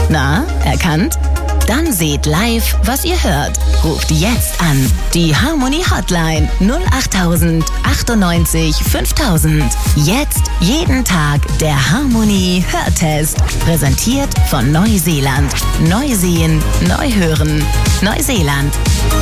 Na, erkannt? Dann seht live, was ihr hört. Ruft jetzt an. Die Harmony Hotline 08000 98 5000. Jetzt jeden Tag der Harmony Hörtest. Präsentiert von Neuseeland. Neu sehen, neu hören. Neuseeland.